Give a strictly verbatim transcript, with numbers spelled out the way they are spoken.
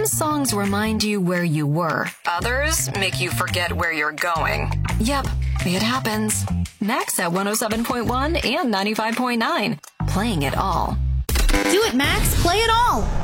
Some songs remind you where you were. Others make you forget where you're going. Yep, it happens. Max at one oh seven point one and ninety-five point nine. Playing it all. Do it, Max. Play it all.